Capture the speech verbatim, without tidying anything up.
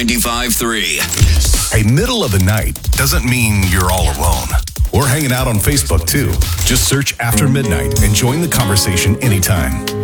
ninety-five point three. Hey, middle of the night doesn't mean you're all alone. We're hanging out on Facebook too. Just search After Midnight and join the conversation anytime.